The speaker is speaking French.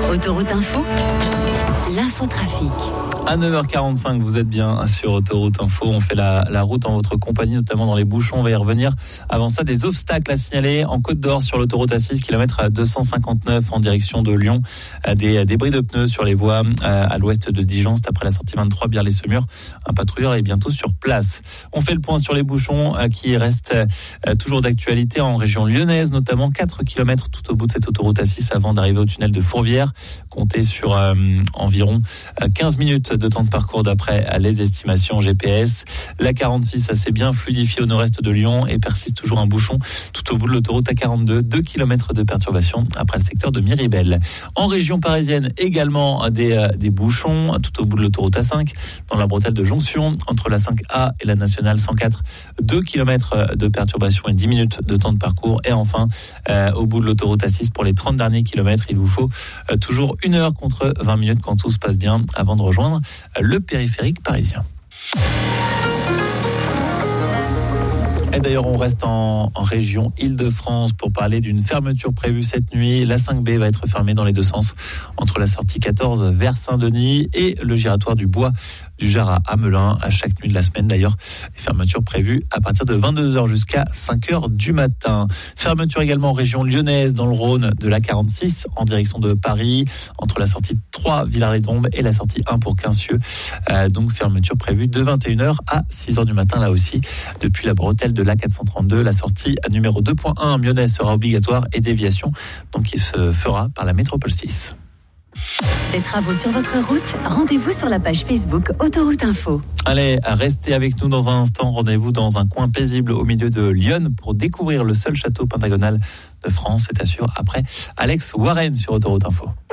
Autoroute Info, l'infotrafic. À 9h45, vous êtes bien sur Autoroute Info. On fait la route en votre compagnie, notamment dans les bouchons. On va y revenir. Avant ça, des obstacles à signaler en Côte d'Or sur l'autoroute A6, kilomètre 259 en direction de Lyon. Des débris de pneus sur les voies à l'ouest de Dijon. C'est après la sortie 23, Biarlay-Semur. Un patrouilleur est bientôt sur place. On fait le point sur les bouchons qui restent toujours d'actualité en région lyonnaise, notamment 4 km tout au bout de cette autoroute A6 avant d'arriver au tunnel de Fourvière. Comptez sur environ 15 minutes de temps de parcours d'après les estimations GPS. La 46 s'est bien fluidifiée au nord-est de Lyon et persiste toujours un bouchon tout au bout de l'autoroute A42. 2 km de perturbation après le secteur de Miribel. En région parisienne, également des bouchons tout au bout de l'autoroute A5 dans la bretelle de jonction entre la 5A et la nationale 104. 2 km de perturbation et 10 minutes de temps de parcours. Et enfin, au bout de l'autoroute A6 pour les 30 derniers kilomètres, il vous faut toujours 1 heure contre 20 minutes quand tout se passe bien avant de rejoindre le périphérique parisien. Et d'ailleurs, on reste en région Île-de-France pour parler d'une fermeture prévue cette nuit. La 5B va être fermée dans les deux sens entre la sortie 14 vers Saint-Denis et le giratoire du Bois du Gard à Hamelin. À chaque nuit de la semaine d'ailleurs, les fermetures prévues à partir de 22h jusqu'à 5h du matin. Fermeture également en région lyonnaise dans le Rhône de la 46 en direction de Paris entre la sortie 3 Villars-les-Dombes et la sortie 1 pour Quincieux. Donc fermeture prévue de 21h à 6h du matin là aussi. Depuis la bretelle de l'A432, la sortie à numéro 2.1 Myonnaise sera obligatoire et déviation donc qui se fera par la métropole 6. Des travaux sur votre route, rendez-vous sur la page Facebook Autoroute Info. Allez, restez avec nous dans un instant. Rendez-vous dans un coin paisible au milieu de Lyon pour découvrir le seul château pentagonal de France. C'est à sûr après Alex Warren sur Autoroute Info.